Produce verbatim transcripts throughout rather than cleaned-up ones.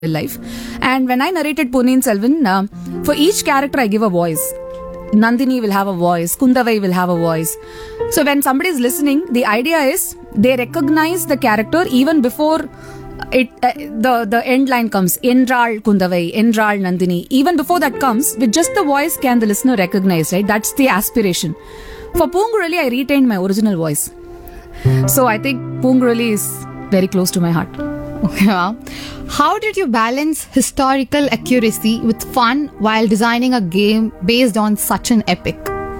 life. And when I narrated Ponniyin Selvan, uh, for each character I give a voice. Nandini will have a voice, Kundavai will have a voice. So when somebody is listening, the idea is they recognize the character even before it uh, the the end line comes. Endral Kundavai, Endral Nandini. Even before that comes, with just the voice can the listener recognize, right? That's the aspiration. For Poonguzhali, I retained my original voice. So I think Poonguzhali is very close to my heart. Okay, wow. How did you balance historical accuracy with fun while designing a game based on such an epic?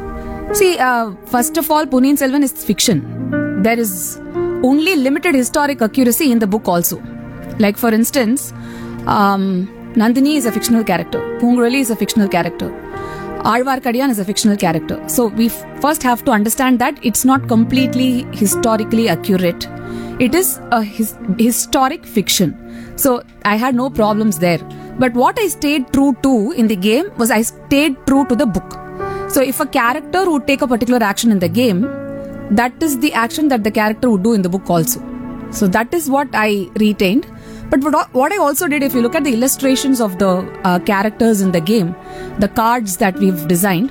See, uh, first of all, Ponniyin Selvan is fiction. There is only limited historic accuracy in the book also. Like for instance, um, Nandini is a fictional character. Poonguzhali is a fictional character. Aalvarkadiyan is a fictional character. So we f- first have to understand that it's not completely historically accurate. It is a his- historic fiction. So I had no problems there. But what I stayed true to in the game was I stayed true to the book. So if a character would take a particular action in the game, that is the action that the character would do in the book also. So that is what I retained. But what I also did, if you look at the illustrations of the uh, characters in the game, the cards that we've designed,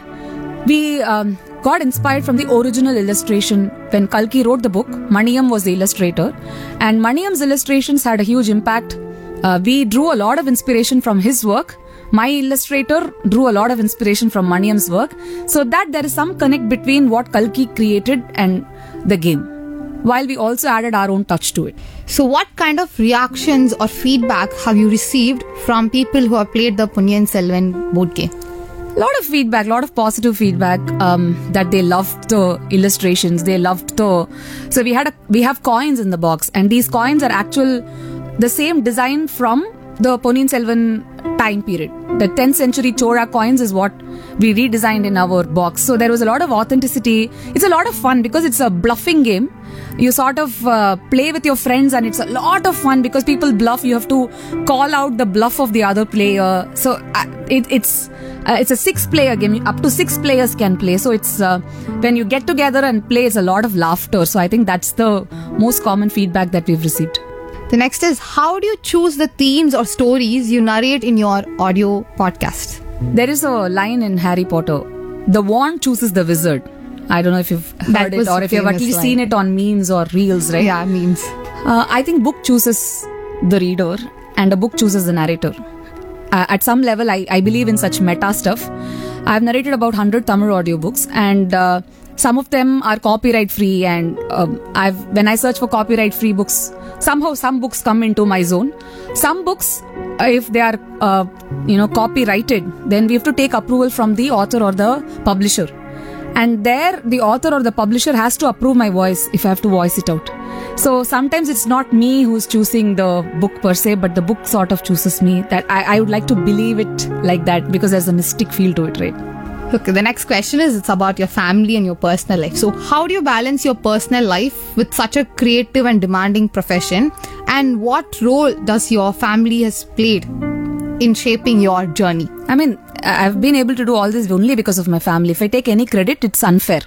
we um, got inspired from the original illustration. When Kalki wrote the book, Maniyam was the illustrator, and Maniyam's illustrations had a huge impact. Uh, we drew a lot of inspiration from his work. My illustrator drew a lot of inspiration from Maniyam's work, so that there is some connect between what Kalki created and the game, while we also added our own touch to it. So what kind of reactions or feedback have you received from people who have played the Ponniyin Selvan board game? A lot of feedback, a lot of positive feedback, um, that they loved the illustrations, they loved the... So we had a, we have coins in the box, and these coins are actual, the same design from the Ponniyin Selvan time period. The tenth century Chola coins is what we redesigned in our box. So there was a lot of authenticity. It's a lot of fun because it's a bluffing game. You sort of uh, play with your friends, and it's a lot of fun because people bluff. You have to call out the bluff of the other player. So uh, it, it's uh, it's a six-player game. Up to six players can play. So it's uh, when you get together and play, it's a lot of laughter. So I think that's the most common feedback that we've received. The next is, how do you choose the themes or stories you narrate in your audio podcast? There is a line in Harry Potter. The wand chooses the wizard. I don't know if you've heard That it was or a if you've at famous least line. seen it on memes or reels, right? Yeah, memes. Uh, I think book chooses the reader and a book chooses the narrator. Uh, at some level, I, I believe in such meta stuff. I've narrated about one hundred Tamil audiobooks, and uh, some of them are copyright free, and um, I've when I search for copyright free books, somehow some books come into my zone. Some books, uh, if they are uh, you know copyrighted, then we have to take approval from the author or the publisher. And there, the author or the publisher has to approve my voice if I have to voice it out. So sometimes it's not me who's choosing the book per se, but the book sort of chooses me. That I, I would like to believe it like that because there's a mystic feel to it, right? Okay, the next question is, it's about your family and your personal life. So how do you balance your personal life with such a creative and demanding profession? And what role does your family has played in shaping your journey? I mean, I've been able to do all this only because of my family. If I take any credit, it's unfair.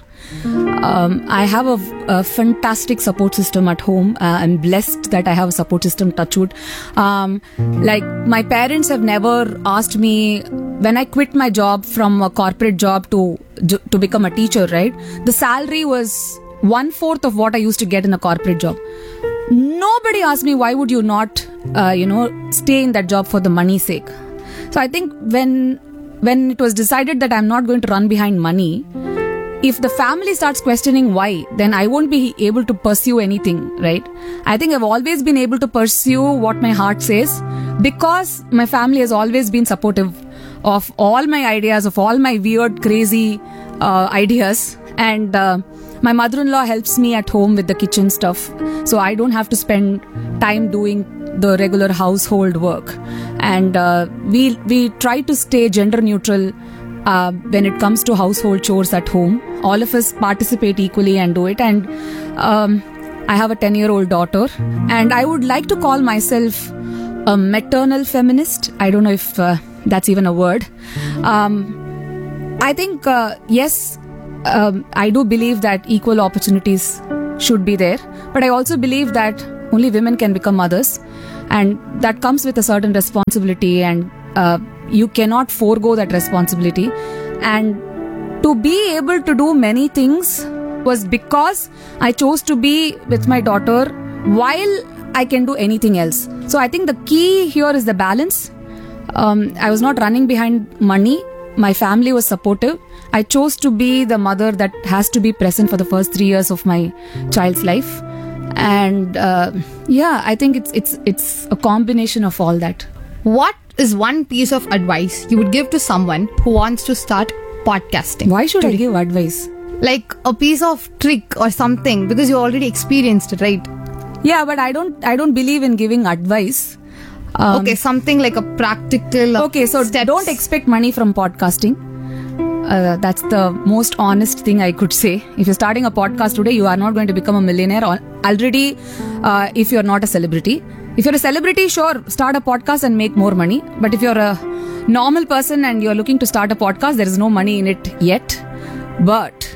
Um, I have a, a fantastic support system at home. Uh, I'm blessed that I have a support system, touch wood. Um, like, my parents have never asked me, when I quit my job from a corporate job to to become a teacher, right? The salary was one-fourth of what I used to get in a corporate job. Nobody asked me, why would you not, uh, you know, stay in that job for the money's sake? So I think when when it was decided that I'm not going to run behind money, if the family starts questioning why, then I won't be able to pursue anything, right? I think I've always been able to pursue what my heart says because my family has always been supportive of all my ideas, of all my weird, crazy uh, ideas. And uh, my mother-in-law helps me at home with the kitchen stuff, so I don't have to spend time doing the regular household work. And uh, we we try to stay gender neutral uh, when it comes to household chores at home. All of us participate equally and do it. And um, I have a ten-year-old daughter, and I would like to call myself a maternal feminist. I don't know if uh, that's even a word. Um, I think, uh, yes, um, I do believe that equal opportunities should be there. But I also believe that only women can become mothers. and that comes with a certain responsibility, and uh, you cannot forego that responsibility. And to be able to do many things was because I chose to be with my daughter while I can do anything else. So I think the key here is the balance. Um, I was not running behind money. My family was supportive. I chose to be the mother that has to be present for the first three years of my child's life. And uh, yeah, I think it's it's it's a combination of all that. What is one piece of advice you would give to someone who wants to start podcasting? Why should I give advice? Like a piece of trick or something, because you already experienced it, right? Yeah, but I don't I don't believe in giving advice. Um, Okay, something like a practical. Okay, so steps. don't expect money from podcasting. Uh, that's the most honest thing I could say. If you're starting a podcast today, you are not going to become a millionaire al- already uh, if you're not a celebrity. If you're a celebrity, sure, start a podcast and make more money. But if you're a normal person and you're looking to start a podcast, there is no money in it yet. But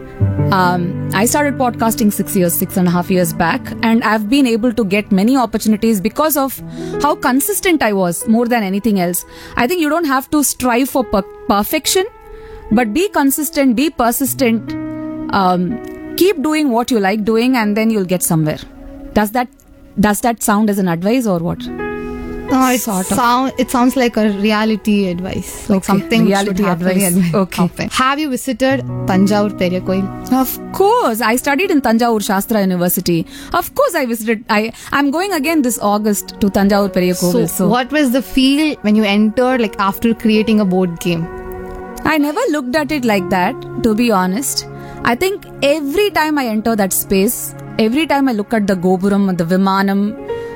um, I started podcasting six years, six and a half years back, and I've been able to get many opportunities because of how consistent I was more than anything else. I think you don't have to strive for per- perfection, but be consistent, be persistent, um, keep doing what you like doing, and then you'll get somewhere. Does that does that sound as an advice or what? No, it, Sort of. sound, it sounds like a reality advice. Like Okay, something which reality should happen. advice. Okay. happen. Have you visited Tanjavur Periya Koil? Of course, I studied in Tanjavur Shastra University. Of course, I visited. I I'm going again this August to Tanjavur Periya Kovel. So, what was the feel when you entered, like after creating a board game? I never looked at it like that, to be honest. I think every time I enter that space, every time I look at the Gopuram, the Vimanam,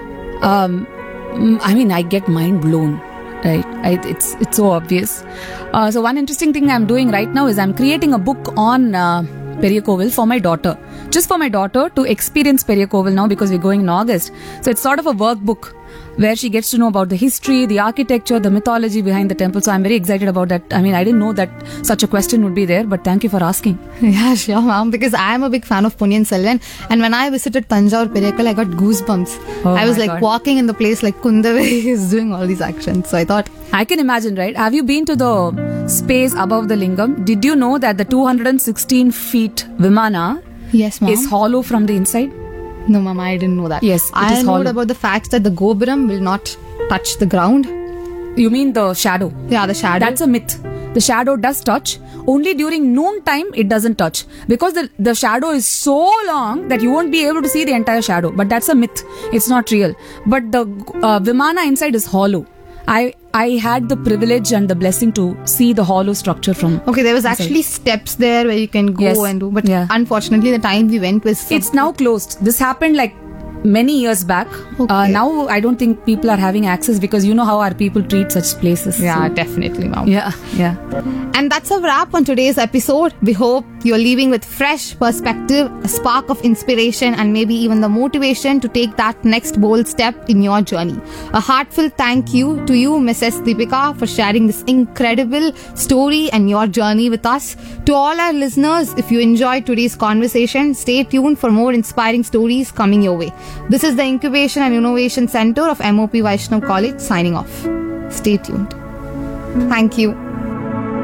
um, mm, I mean, I get mind blown. Right? I, it's it's so obvious. Uh, so one interesting thing I'm doing right now is I'm creating a book on uh, Periya Kovel for my daughter. Just for my daughter to experience Periya Kovel now, because we're going in August. So it's sort of a workbook where she gets to know about the history, the architecture, the mythology behind the temple. So I'm very excited about that. I mean, I didn't know that such a question would be there, but thank you for asking. Yeah, sure, ma'am. Because I am a big fan of Punyan Selvan, and when I visited Tanjavur Periya Koil, I got goosebumps. Oh I was my like God. walking in the place like Kundavai is doing all these actions. So I thought, I can imagine, right? Have you been to the space above the lingam? Did you know that the two hundred sixteen feet Vimana yes, ma'am. is hollow from the inside? No, ma'am, I didn't know that. Yes, it I is know hollow. about the fact that the Gopuram will not touch the ground. You mean the shadow? Yeah, the shadow. That's a myth. The shadow does touch. Only during noon time it doesn't touch. Because the, the shadow is so long that you won't be able to see the entire shadow. But that's a myth. It's not real. But the uh, Vimana inside is hollow. I I had the privilege and the blessing to see the hollow structure from. Okay, there was inside. actually steps there where you can go Yes. and do. But Yeah. unfortunately, the time we went was. It's now closed. This happened like many years back. Uh, Okay. now I don't think people are having access, because you know how our people treat such places. Yeah, So- definitely, ma'am. yeah, yeah. And that's a wrap on today's episode. We hope you're leaving with fresh perspective, a spark of inspiration, and maybe even the motivation to take that next bold step in your journey. A heartfelt thank you to you, Missus Deepika, for sharing this incredible story and your journey with us. To all our listeners, if you enjoyed today's conversation, stay tuned for more inspiring stories coming your way. This is the Incubation and Innovation Center of M O P Vaishnav College signing off. Stay tuned. Thank you.